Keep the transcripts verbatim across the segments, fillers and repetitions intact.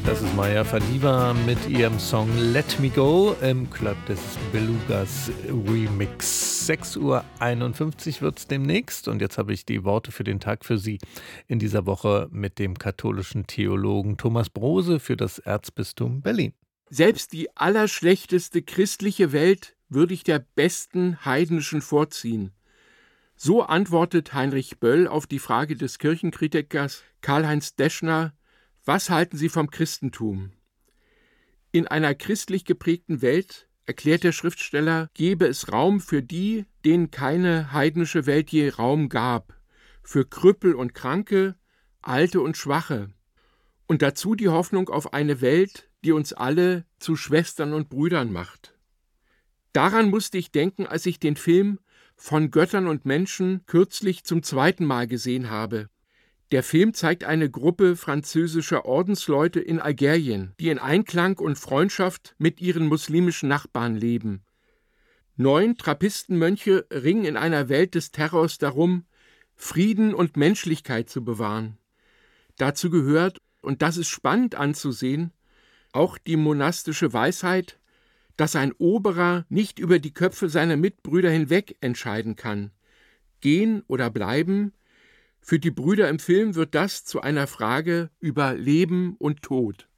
Das ist Maya Fadiva mit ihrem Song Let Me Go im Club des Belugas Remix. sechs Uhr einundfünfzig wird es demnächst und jetzt habe ich die Worte für den Tag für Sie in dieser Woche mit dem katholischen Theologen Thomas Brose für das Erzbistum Berlin. Selbst die allerschlechteste christliche Welt würde ich der besten heidnischen vorziehen. So antwortet Heinrich Böll auf die Frage des Kirchenkritikers Karl-Heinz Deschner: Was halten Sie vom Christentum? In einer christlich geprägten Welt, erklärt der Schriftsteller, gebe es Raum für die, denen keine heidnische Welt je Raum gab, für Krüppel und Kranke, Alte und Schwache, und dazu die Hoffnung auf eine Welt, die uns alle zu Schwestern und Brüdern macht. Daran musste ich denken, als ich den Film Von Göttern und Menschen kürzlich zum zweiten Mal gesehen habe. Der Film zeigt eine Gruppe französischer Ordensleute in Algerien, die in Einklang und Freundschaft mit ihren muslimischen Nachbarn leben. Neun Trappistenmönche ringen in einer Welt des Terrors darum, Frieden und Menschlichkeit zu bewahren. Dazu gehört, und das ist spannend anzusehen, auch die monastische Weisheit, dass ein Oberer nicht über die Köpfe seiner Mitbrüder hinweg entscheiden kann. Gehen oder bleiben. Für die Brüder im Film wird das zu einer Frage über Leben und Tod.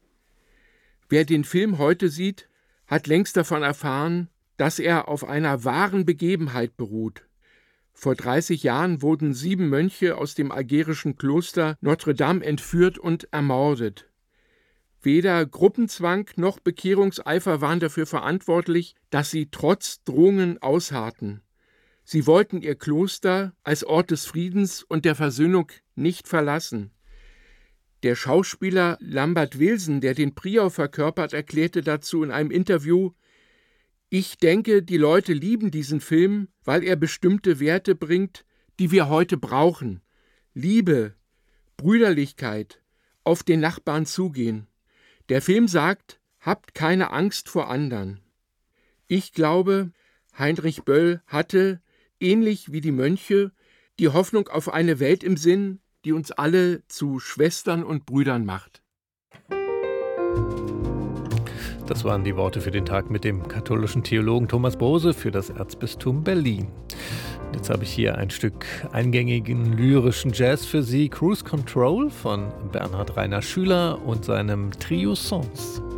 Wer den Film heute sieht, hat längst davon erfahren, dass er auf einer wahren Begebenheit beruht. Vor dreißig Jahren wurden sieben Mönche aus dem algerischen Kloster Notre Dame entführt und ermordet. Weder Gruppenzwang noch Bekehrungseifer waren dafür verantwortlich, dass sie trotz Drohungen ausharrten. Sie wollten ihr Kloster als Ort des Friedens und der Versöhnung nicht verlassen. Der Schauspieler Lambert Wilson, der den Prior verkörpert, erklärte dazu in einem Interview: Ich denke, die Leute lieben diesen Film, weil er bestimmte Werte bringt, die wir heute brauchen. Liebe, Brüderlichkeit, auf den Nachbarn zugehen. Der Film sagt, habt keine Angst vor anderen. Ich glaube, Heinrich Böll hatte, ähnlich wie die Mönche, die Hoffnung auf eine Welt im Sinn, die uns alle zu Schwestern und Brüdern macht. Das waren die Worte für den Tag mit dem katholischen Theologen Thomas Brose für das Erzbistum Berlin. Jetzt habe ich hier ein Stück eingängigen lyrischen Jazz für Sie, Cruise Control von Bernhard Rainer Schüler und seinem Trio Songs.